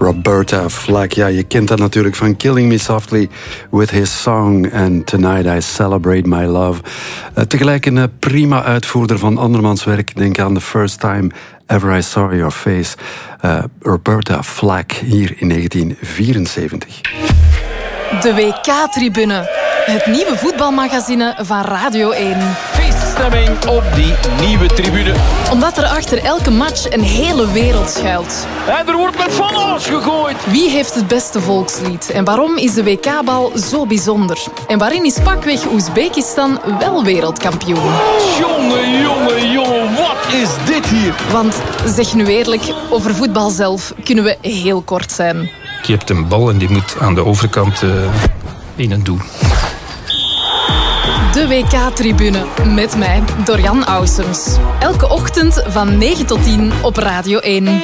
Roberta Flack, ja, je kent dat natuurlijk van Killing Me Softly with his song and Tonight I Celebrate My Love. Tegelijk een prima uitvoerder van andermans werk. Denk aan The First Time Ever I Saw Your Face. Roberta Flack, hier in 1974. De WK-tribune. Het nieuwe voetbalmagazine van Radio 1. Feeststemming op die nieuwe tribune. Omdat er achter elke match een hele wereld schuilt. En er wordt met van alles gegooid. Wie heeft het beste volkslied? En waarom is de WK-bal zo bijzonder? En waarin is pakweg Oezbekistan wel wereldkampioen? Jongen, wat is dit hier? Want, zeg nu eerlijk, over voetbal zelf kunnen we heel kort zijn. Je hebt een bal en die moet aan de overkant in een doel. De WK-tribune met mij, Dorian Ausums. Elke ochtend van 9 tot 10 op Radio 1.